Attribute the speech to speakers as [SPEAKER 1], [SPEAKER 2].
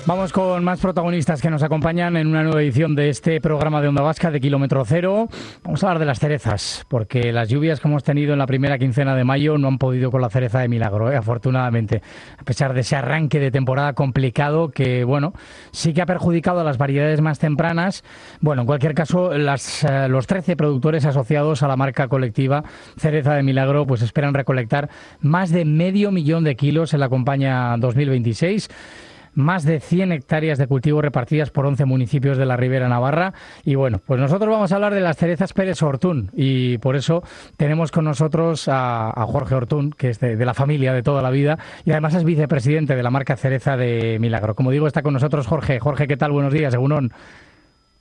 [SPEAKER 1] Vamos con más protagonistas que nos acompañan en una nueva edición de este programa de Onda Vasca de Kilómetro Cero. Vamos a hablar de las cerezas, porque las lluvias que hemos tenido en la primera quincena de mayo no han podido con la cereza de milagro, afortunadamente. A pesar de ese arranque de temporada complicado que, bueno, sí que ha perjudicado a las variedades más tempranas. Bueno, en cualquier caso, los 13 productores asociados a la marca colectiva Cereza de Milagro pues esperan recolectar más de 500.000 de kilos en la campaña 2026. Más de 100 hectáreas de cultivo repartidas por 11 municipios de la Ribera Navarra. Y bueno, pues nosotros vamos a hablar de las cerezas Pérez Ortún y por eso tenemos con nosotros a Jorge Ortún, que es de la familia de toda la vida y además es vicepresidente de la marca Cereza de Milagro. Como digo, está con nosotros Jorge. Jorge, ¿qué tal? Buenos días, Egunon.